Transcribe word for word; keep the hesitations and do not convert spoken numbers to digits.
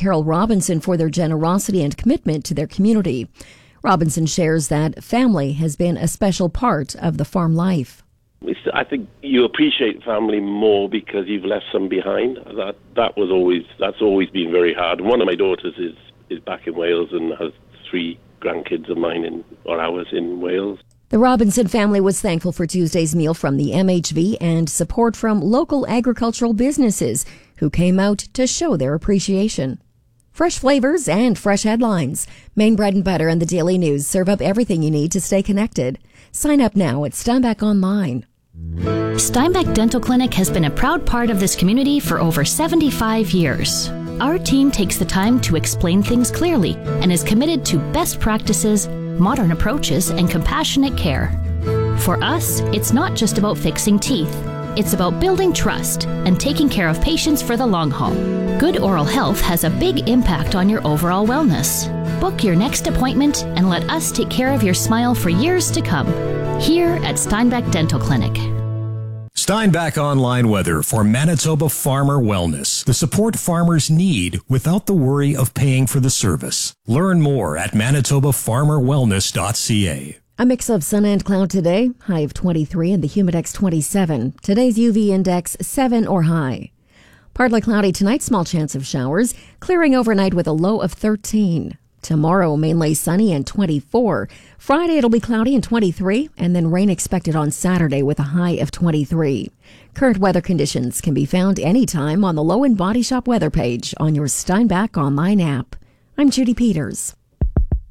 Carol Robinson for their generosity and commitment to their community. Robinson shares that family has been a special part of the farm life. I think you appreciate family more because you've left some behind. That that was always that's always been very hard. And one of my daughters is, is back in Wales and has three grandkids of mine in or ours in Wales. The Robinson family was thankful for Tuesday's meal from the M H V and support from local agricultural businesses who came out to show their appreciation. Fresh flavors and fresh headlines. Maine Bread and Butter and the Daily News serve up everything you need to stay connected. Sign up now at Steinbeck Online. Steinbeck Dental Clinic has been a proud part of this community for over seventy-five years. Our team takes the time to explain things clearly and is committed to best practices, modern approaches, and compassionate care. For us, it's not just about fixing teeth. It's about building trust and taking care of patients for the long haul. Good oral health has a big impact on your overall wellness. Book your next appointment and let us take care of your smile for years to come. Here at Steinbeck Dental Clinic. Steinbeck Online weather for Manitoba Farmer Wellness. The support farmers need without the worry of paying for the service. Learn more at manitoba farmer wellness dot c a. A mix of sun and cloud today, high of twenty-three and the Humidex twenty-seven. Today's U V index seven or high. Partly cloudy tonight, small chance of showers, clearing overnight with a low of thirteen. Tomorrow, mainly sunny and twenty-four. Friday, it'll be cloudy and twenty-three, and then rain expected on Saturday with a high of twenty-three. Current weather conditions can be found anytime on the Low and Body Shop weather page on your Steinbeck Online app. I'm Judy Peters.